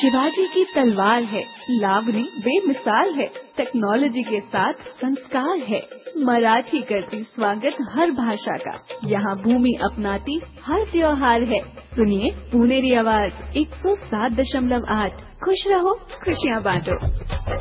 शिवाजी की तलवार है, लावणी बेमिसाल है, टेक्नोलॉजी के साथ संस्कार है। मराठी करती स्वागत हर भाषा का, यहाँ भूमि अपनाती हर त्योहार है। सुनिए पुनेरी आवाज 107.8। खुश रहो, खुशियाँ बांटो।